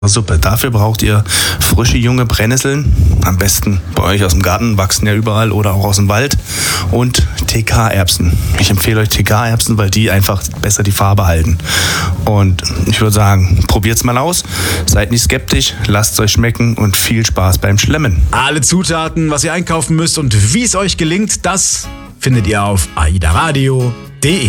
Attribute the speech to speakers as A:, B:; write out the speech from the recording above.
A: Suppe. Dafür braucht ihr frische, junge Brennnesseln. Am besten bei euch aus dem Garten, wachsen ja überall, oder auch aus dem Wald. Und TK-Erbsen. Ich empfehle euch TK-Erbsen, weil die einfach besser die Farbe halten. Und ich würde sagen, probiert's mal aus. Seid nicht skeptisch, lasst es euch schmecken und viel Spaß beim Schlemmen.
B: Alle Zutaten, was ihr einkaufen müsst und wie es euch gelingt, das findet ihr auf aidaradio.de.